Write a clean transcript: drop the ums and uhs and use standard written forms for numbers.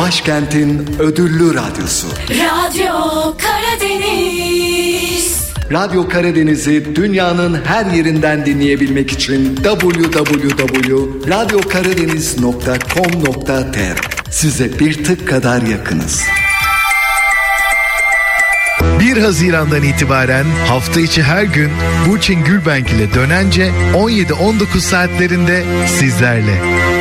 başkentin ödüllü radyosu. Radyo Karadeniz. Radyo Karadeniz'i dünyanın her yerinden dinleyebilmek için www.radyokaradeniz.com.tr size bir tık kadar yakınız. 1 Haziran'dan itibaren hafta içi her gün Burçin Gülbenk ile Dönence 17-19 saatlerinde sizlerle.